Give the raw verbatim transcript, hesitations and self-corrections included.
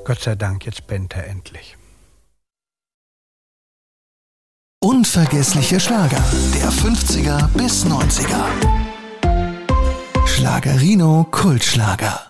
Gott sei Dank, jetzt pennt er endlich. Unvergessliche Schlager der fünfziger bis neunziger. Schlagerino Kultschlager.